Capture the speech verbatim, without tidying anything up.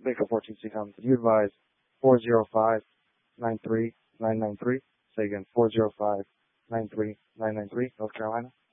Baker fourteen C com. You advise four zero five nine three nine nine three. Say again, four zero five nine three nine nine three, North Carolina.